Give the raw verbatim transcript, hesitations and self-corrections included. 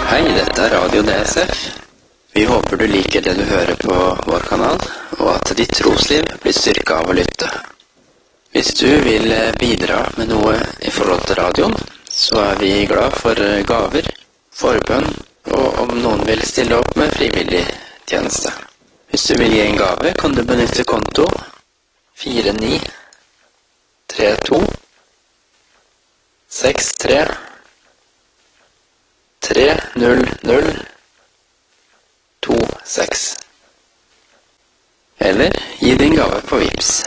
Hei, dette er Radio D S F. Vi håper du liker det du hører på vår kanal, og at ditt trosliv blir styrket av å lytte. Hvis du vil bidra med noe i forhold til radioen, så er vi glad for gaver, forbønn, og om noen vil stille opp med frivillig tjeneste. Hvis du vil gi en gave, kan du benytte konto fire ni tre to seks tre tre null null to seks. Eller gi din gave på Vipps.